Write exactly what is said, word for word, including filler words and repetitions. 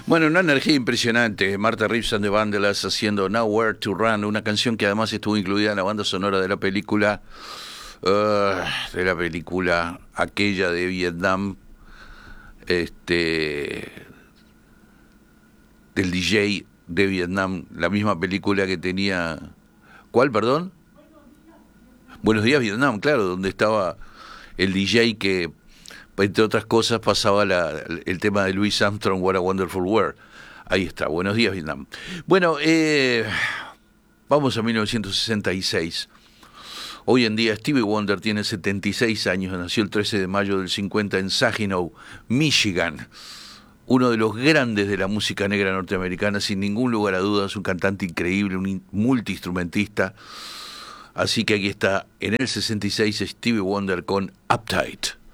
Bueno, una energía impresionante. Martha Reeves and the Vandellas haciendo Nowhere to Run, una canción que además estuvo incluida en la banda sonora de la película, uh, de la película aquella de Vietnam, este, del D J de Vietnam, la misma película que tenía. ¿Cuál, perdón? Buenos días, Vietnam, claro, donde estaba el D J que, entre otras cosas, pasaba la, el tema de Louis Armstrong, What a Wonderful World. Ahí está, Buenos días, Vietnam. Bueno, eh, vamos a mil novecientos sesenta y seis. Hoy en día Stevie Wonder tiene setenta y seis años, nació el trece de mayo del cincuenta en Saginaw, Michigan. Uno de los grandes de la música negra norteamericana, sin ningún lugar a dudas, un cantante increíble, un multiinstrumentista. Así que aquí está, en el sesenta y seis, Stevie Wonder con Uptight.